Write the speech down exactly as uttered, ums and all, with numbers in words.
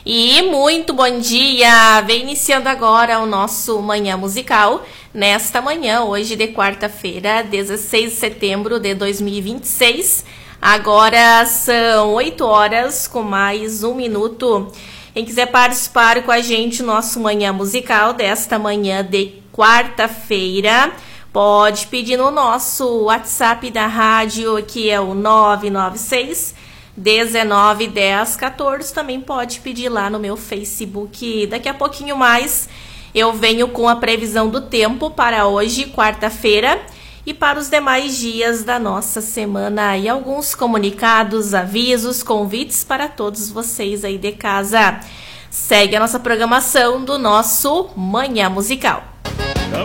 E muito bom dia! Vem iniciando agora o nosso Manhã Musical, nesta manhã, hoje de quarta-feira, dezesseis de setembro de dois mil e vinte e seis. Agora são oito horas com mais um minuto. Quem quiser participar com a gente, nosso Manhã Musical desta manhã de quarta-feira, pode pedir no nosso WhatsApp da rádio, que é o nove nove seis, dezenove, dez, quatorze. Também pode pedir lá no meu Facebook. Daqui a pouquinho mais eu venho com a previsão do tempo para hoje, quarta-feira, e para os demais dias da nossa semana. E alguns comunicados, avisos, convites para todos vocês aí de casa. Segue a nossa programação do nosso Manhã Musical.